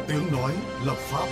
Tiếng nói lập pháp.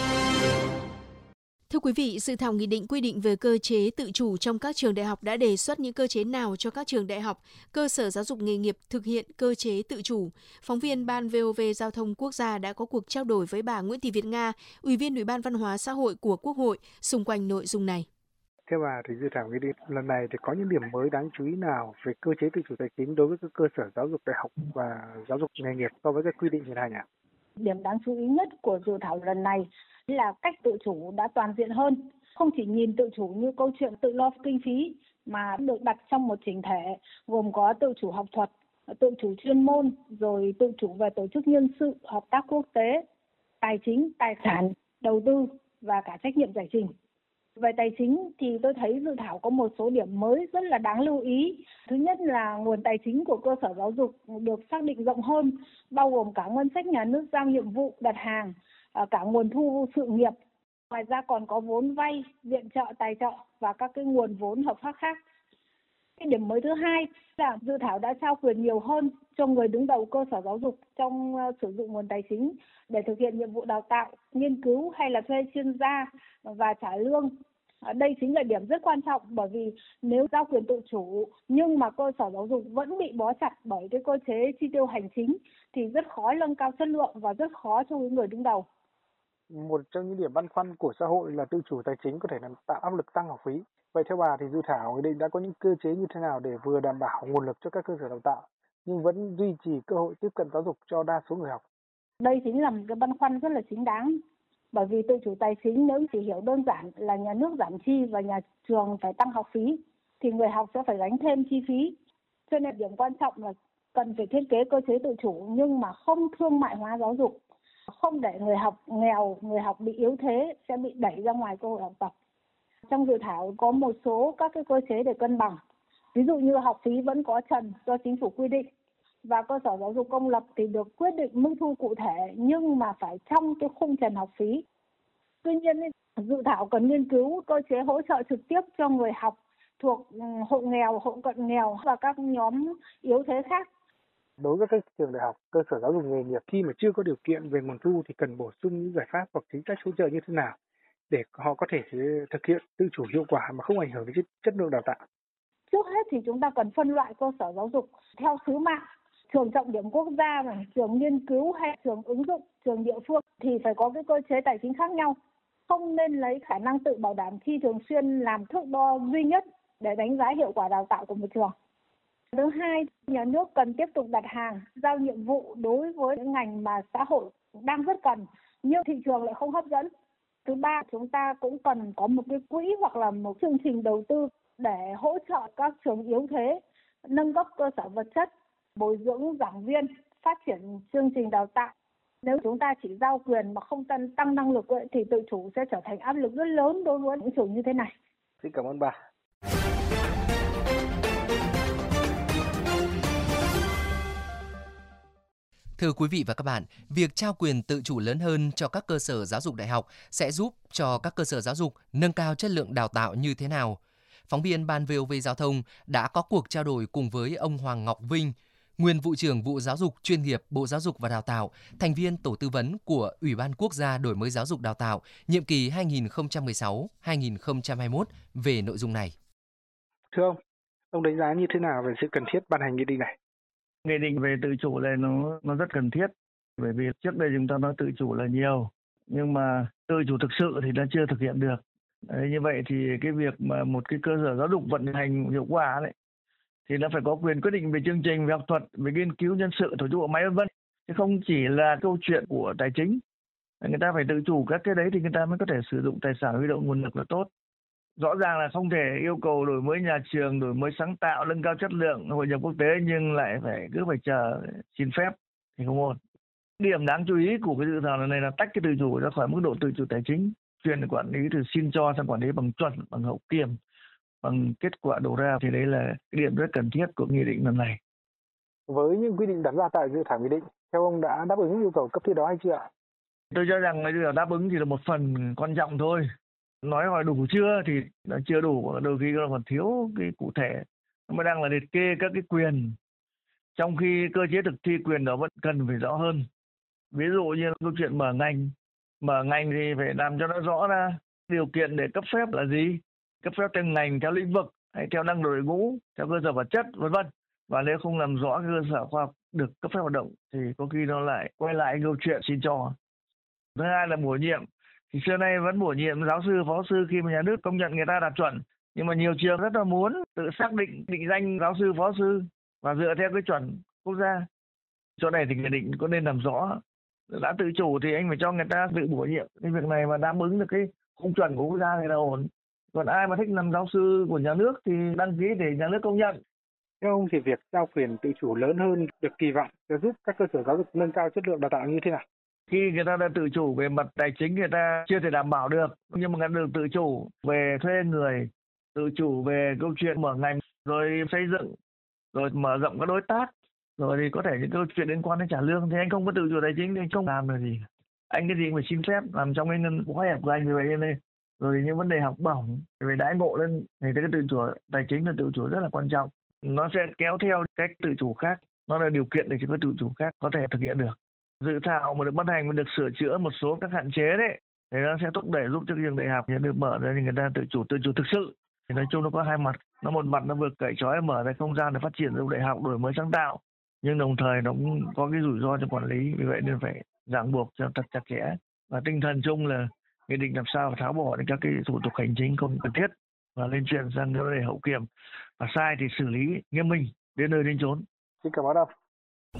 Thưa quý vị, dự thảo nghị định quy định về cơ chế tự chủ trong các trường đại học đã đề xuất những cơ chế nào cho các trường đại học, cơ sở giáo dục nghề nghiệp thực hiện cơ chế tự chủ. Phóng viên Ban VOV Giao thông Quốc gia đã có cuộc trao đổi với bà Nguyễn Thị Việt Nga, Ủy viên Ủy ban Văn hóa Xã hội của Quốc hội xung quanh nội dung này. Theo bà thì dự thảo nghị định lần này thì có những điểm mới đáng chú ý nào về cơ chế tự chủ tài chính đối với các cơ sở giáo dục đại học và giáo dục nghề nghiệp so với các quy định hiện hành ạ? Điểm đáng chú ý nhất của dự thảo lần này là cách tự chủ đã toàn diện hơn, không chỉ nhìn tự chủ như câu chuyện tự lo kinh phí mà được đặt trong một chỉnh thể gồm có tự chủ học thuật, tự chủ chuyên môn, rồi tự chủ về tổ chức nhân sự, hợp tác quốc tế, tài chính, tài sản, đầu tư và cả trách nhiệm giải trình. Về tài chính thì tôi thấy dự thảo có một số điểm mới rất là đáng lưu ý. Thứ nhất là nguồn tài chính của cơ sở giáo dục được xác định rộng hơn, bao gồm cả ngân sách nhà nước giao nhiệm vụ đặt hàng, cả nguồn thu sự nghiệp. Ngoài ra còn có vốn vay, viện trợ, tài trợ và các cái nguồn vốn hợp pháp khác. Cái điểm mới thứ hai là dự thảo đã trao quyền nhiều hơn cho người đứng đầu cơ sở giáo dục trong sử dụng nguồn tài chính để thực hiện nhiệm vụ đào tạo, nghiên cứu hay là thuê chuyên gia và trả lương. Đây chính là điểm rất quan trọng, bởi vì nếu giao quyền tự chủ nhưng mà cơ sở giáo dục vẫn bị bó chặt bởi cái cơ chế chi tiêu hành chính thì rất khó nâng cao chất lượng và rất khó cho người đứng đầu. Một trong những điểm băn khoăn của xã hội là tự chủ tài chính có thể làm tạo áp lực tăng học phí. Vậy theo bà thì dự thảo nghị định đã có những cơ chế như thế nào để vừa đảm bảo nguồn lực cho các cơ sở đào tạo nhưng vẫn duy trì cơ hội tiếp cận giáo dục cho đa số người học? Đây chính là một cái băn khoăn rất là chính đáng. Bởi vì tự chủ tài chính nếu chỉ hiểu đơn giản là nhà nước giảm chi và nhà trường phải tăng học phí thì người học sẽ phải gánh thêm chi phí. Cho nên điểm quan trọng là cần phải thiết kế cơ chế tự chủ nhưng mà không thương mại hóa giáo dục, không để người học nghèo, người học bị yếu thế sẽ bị đẩy ra ngoài cơ hội học tập. Trong dự thảo có một số các cái cơ chế để cân bằng. Ví dụ như học phí vẫn có trần do chính phủ quy định và cơ sở giáo dục công lập thì được quyết định mức thu cụ thể nhưng mà phải trong cái khung trần học phí. Tuy nhiên, dự thảo cần nghiên cứu cơ chế hỗ trợ trực tiếp cho người học thuộc hộ nghèo, hộ cận nghèo và các nhóm yếu thế khác. Đối với các trường đại học, cơ sở giáo dục nghề nghiệp khi mà chưa có điều kiện về nguồn thu thì cần bổ sung những giải pháp hoặc chính sách hỗ trợ như thế nào để họ có thể thực hiện tự chủ hiệu quả mà không ảnh hưởng đến chất lượng đào tạo? Trước hết thì chúng ta cần phân loại cơ sở giáo dục theo sứ mạng. Trường trọng điểm quốc gia, trường nghiên cứu hay trường ứng dụng, trường địa phương thì phải có cái cơ chế tài chính khác nhau. Không nên lấy khả năng tự bảo đảm chi thường xuyên làm thước đo duy nhất để đánh giá hiệu quả đào tạo của một trường. Thứ hai, nhà nước cần tiếp tục đặt hàng, giao nhiệm vụ đối với những ngành mà xã hội đang rất cần, nhưng thị trường lại không hấp dẫn. Thứ ba, chúng ta cũng cần có một cái quỹ hoặc là một chương trình đầu tư để hỗ trợ các trường yếu thế, nâng cấp cơ sở vật chất, bồi dưỡng giảng viên, phát triển chương trình đào tạo. Nếu chúng ta chỉ giao quyền mà không tăng năng lực thì tự chủ sẽ trở thành áp lực rất lớn đối với những trường như thế này. Xin cảm ơn bà. Thưa quý vị và các bạn, việc trao quyền tự chủ lớn hơn cho các cơ sở giáo dục đại học sẽ giúp cho các cơ sở giáo dục nâng cao chất lượng đào tạo như thế nào? Phóng viên Ban VOV Giao thông đã có cuộc trao đổi cùng với ông Hoàng Ngọc Vinh, nguyên vụ trưởng vụ giáo dục chuyên nghiệp Bộ Giáo dục và Đào tạo, thành viên tổ tư vấn của Ủy ban Quốc gia đổi mới giáo dục đào tạo, nhiệm kỳ 2016-2021 về nội dung này. Thưa ông đánh giá như thế nào về sự cần thiết ban hành nghị định này? Nghị định về tự chủ này nó rất cần thiết, bởi vì trước đây chúng ta nói tự chủ là nhiều, nhưng mà tự chủ thực sự thì nó chưa thực hiện được. Đấy, như vậy thì cái việc mà một cái cơ sở giáo dục vận hành hiệu quả đấy thì nó phải có quyền quyết định về chương trình, về học thuật, về nghiên cứu nhân sự, tổ chức bộ máy v.v. chứ không chỉ là câu chuyện của tài chính. Người ta phải tự chủ các cái đấy thì người ta mới có thể sử dụng tài sản, huy động nguồn lực là tốt. Rõ ràng là không thể yêu cầu đổi mới nhà trường, đổi mới sáng tạo, nâng cao chất lượng, hội nhập quốc tế nhưng lại cứ phải chờ xin phép thì không ổn. Điểm đáng chú ý của cái dự thảo này là tách cái tự chủ ra khỏi mức độ tự chủ tài chính, chuyển quản lý từ xin cho sang quản lý bằng chuẩn, bằng hậu kiểm, bằng kết quả đầu ra, thì đấy là cái điểm rất cần thiết của nghị định lần này. Với những quy định đặt ra tại dự thảo nghị định, theo ông đã đáp ứng yêu cầu cấp thiết đó hay chưa ạ? Tôi cho rằng là đáp ứng thì là một phần quan trọng thôi. Nói hỏi đủ chưa thì là chưa đủ, đôi khi nó còn thiếu cái cụ thể. Nó mới đang là liệt kê các cái quyền, trong khi cơ chế thực thi quyền đó vẫn cần phải rõ hơn. Ví dụ như câu chuyện mở ngành thì phải làm cho nó rõ ra điều kiện để cấp phép là gì, cấp phép theo ngành, theo lĩnh vực hay theo năng lực đội ngũ, theo cơ sở vật chất, vân vân. Và nếu không làm rõ cơ sở khoa học được cấp phép hoạt động thì có khi nó lại quay lại câu chuyện xin cho. Thứ hai là bổ nhiệm. Thì xưa nay vẫn bổ nhiệm giáo sư, phó sư khi mà nhà nước công nhận người ta đạt chuẩn. Nhưng mà nhiều trường rất là muốn tự xác định danh giáo sư, phó sư và dựa theo cái chuẩn quốc gia. Chỗ này thì nghị định có nên làm rõ. Đã tự chủ thì anh phải cho người ta tự bổ nhiệm. Cái việc này mà đáp ứng được cái khung chuẩn của quốc gia thì là ổn. Còn ai mà thích làm giáo sư của nhà nước thì đăng ký để nhà nước công nhận. Theo ông thì việc giao quyền tự chủ lớn hơn được kỳ vọng sẽ giúp các cơ sở giáo dục nâng cao chất lượng đào tạo như thế nào? Khi người ta đã tự chủ về mặt tài chính người ta chưa thể đảm bảo được, nhưng mà người ta được tự chủ về thuê người, tự chủ về câu chuyện mở ngành, rồi xây dựng, rồi mở rộng các đối tác, rồi thì có thể những câu chuyện liên quan đến trả lương thì anh không có tự chủ tài chính thì anh không làm được gì. Anh cái gì phải xin phép làm trong cái ngân khóa hẹp của anh, vì vậy nên rồi những vấn đề học bổng về đãi ngộ lên thì cái tự chủ tài chính là tự chủ rất là quan trọng. Nó sẽ kéo theo cách tự chủ khác, nó là điều kiện để cho các tự chủ khác có thể thực hiện được. Dự thảo mà được ban hành và được sửa chữa một số các hạn chế đấy thì nó sẽ thúc đẩy giúp cho trường đại học được mở ra thì người ta tự chủ thực sự. Thì nói chung nó có hai mặt, nó một mặt nó vừa cởi trói mở ra không gian để phát triển giáo dục đại học, đổi mới sáng tạo, nhưng đồng thời nó cũng có cái rủi ro cho quản lý, vì vậy nên phải ràng buộc cho thật chặt chẽ. Và tinh thần chung là nghị định làm sao tháo bỏ những các cái thủ tục hành chính không cần thiết và lên chuyển sang vấn đề hậu kiểm, và sai thì xử lý nghiêm minh đến nơi đến chốn. Xin cảm ơn ông.